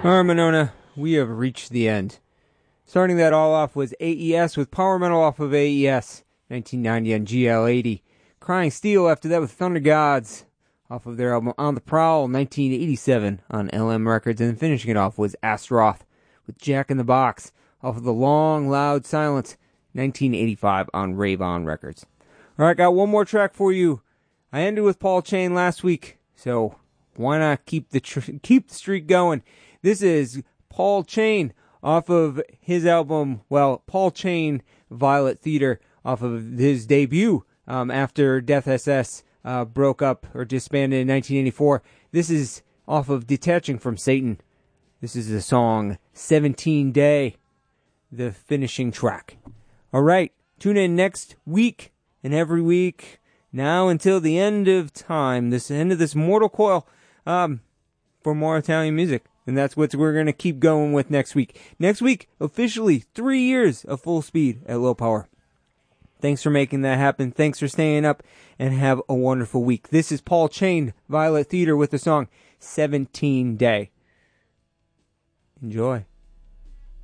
All right, Monona, we have reached the end. Starting that all off was AES with Power Metal off of AES, 1990 on GL80. Crying Steel after that with Thunder Gods off of their album On the Prowl, 1987 on LM Records. And then finishing it off was Astaroth with Jack in the Box off of The Long Loud Silence, 1985 on Rave On Records. All right, got one more track for you. I ended with Paul Chain last week, so why not keep the streak going? This is Paul Chain off of his album, Paul Chain Violet Theater, off of his debut after Death SS broke up or disbanded in 1984. This is off of Detaching from Satan. This is the song 17 Day, the finishing track. All right, tune in next week and every week now until the end of time, this end of this mortal coil, for more Italian music. And that's what we're going to keep going with next week. Next week, officially 3 years of Full Speed at Low Power. Thanks for making that happen. Thanks for staying up, and have a wonderful week. This is Paul Chain, Violet Theater, with the song 17 Day. Enjoy.